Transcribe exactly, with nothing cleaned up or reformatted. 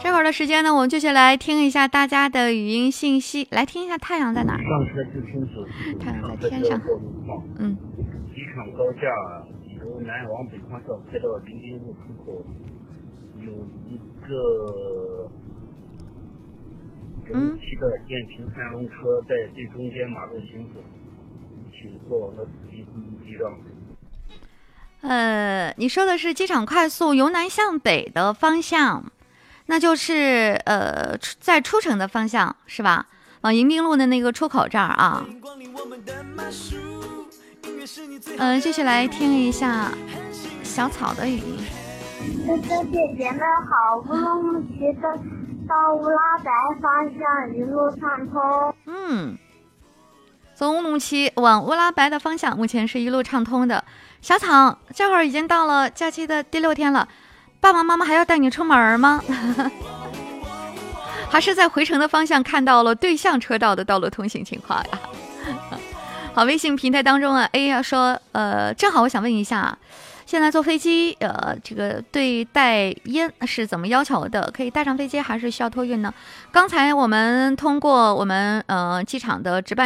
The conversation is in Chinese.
这会儿的时间呢，我们继续来听一下大家的语音信息，来听一下太阳在哪儿？ 上车就清楚， 太阳在天上。嗯。 机场高架由南往北方向开到临津路出口，有一个整齐的电瓶三轮车在最中间马路行驶，请过往的司机注意避让。 呃，你说的是机场快速由南向北的方向，那就是呃在出城的方向是吧？往迎宾路的那个出口这儿啊。嗯、呃，继续来听一下小草的语音。 哥哥姐姐们好，乌鲁木齐的到乌拉白方向一路畅通。 嗯，从乌鲁木齐往乌拉白的方向，目前是一路畅通的。小草，这会儿已经到了假期的第六天了，爸爸妈妈还要带你出门吗？还是在回程的方向看到了对向车道的道路通行情况呀？好，微信平台当中啊 ，A 要说，呃，正好我想问一下，现在坐飞机，呃，这个对带烟是怎么要求的？可以带上飞机，还是需要托运呢？刚才我们通过我们呃机场的值班